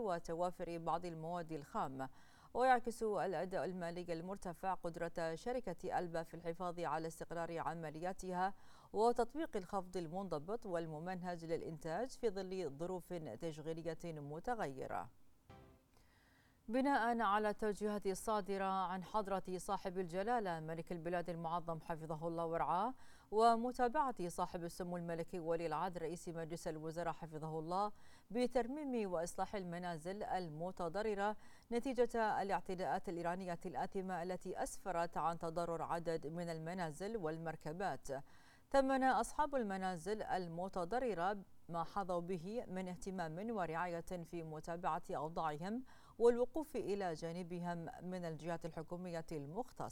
وتوافر بعض المواد الخام. ويعكس الأداء المالي المرتفع قدرة شركة ألبا في الحفاظ على استقرار عملياتها وتطبيق الخفض المنضبط والممنهج للإنتاج في ظل ظروف تشغيلية متغيرة. بناء على التوجيهات الصادرة عن حضرة صاحب الجلالة ملك البلاد المعظم حفظه الله ورعاه، ومتابعة صاحب السمو الملكي ولي العهد رئيس مجلس الوزراء حفظه الله بترميم وإصلاح المنازل المتضررة نتيجة الاعتداءات الإيرانية الآثمة التي أسفرت عن تضرر عدد من المنازل والمركبات. ثمن أصحاب المنازل المتضررة ما حظوا به من اهتمام ورعاية في متابعة أوضاعهم والوقوف إلى جانبهم من الجهات الحكومية المختصة.